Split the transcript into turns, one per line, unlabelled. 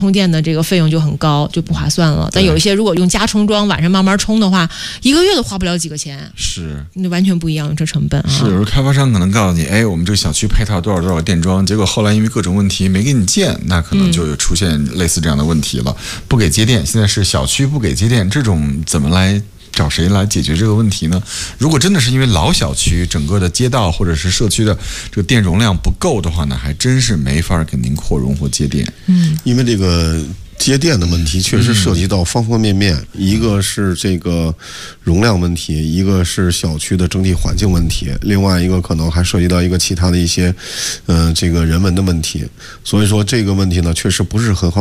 充电的这个费用就很高，就不划算了。但有一些如果用加充桩，晚上慢慢充的话，1个月都花不了几个钱，
是
那完全不一样，这成本啊。
是，有时候开发商可能告诉你，哎，我们这个小区配套多少多少电桩，结果后来因为各种问题没给你建，那可能就有出现类似这样的问题了，不给接电。现在是小区不给接电，这种怎么来找谁来解决这个问题呢？如果真的是因为老小区整个的街道或者是社区的这个电容量不够的话呢，还真是没法给您扩容或接电。
因为这个接电的问题确实涉及到方方面面，一个是这个容量问题，一个是小区的整体环境问题，另外一个可能还涉及到一个其他的一些这个人文的问题。所以说这个问题呢，确实不是很好